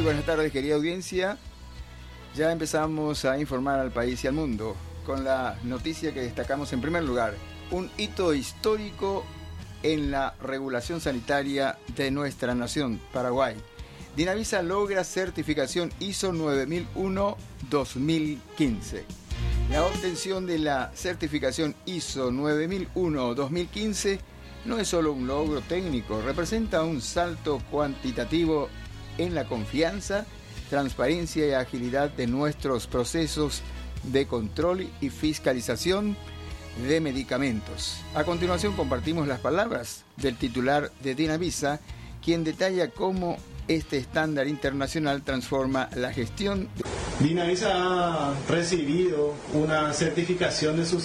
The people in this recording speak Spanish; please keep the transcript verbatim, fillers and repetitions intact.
buenas tardes, querida audiencia. Ya empezamos a informar al país y al mundo con la noticia que destacamos en primer lugar. Un hito histórico en la regulación sanitaria de nuestra nación, Paraguay. Dinavisa logra certificación I S O nueve mil uno dos mil quince. La obtención de la certificación I S O nueve mil uno dos mil quince no es solo un logro técnico, representa un salto cuantitativo en la confianza, transparencia y agilidad de nuestros procesos de control y fiscalización de medicamentos. A continuación compartimos las palabras del titular de Dinavisa, quien detalla cómo este estándar internacional transforma la gestión. Dinavisa ha recibido una certificación de su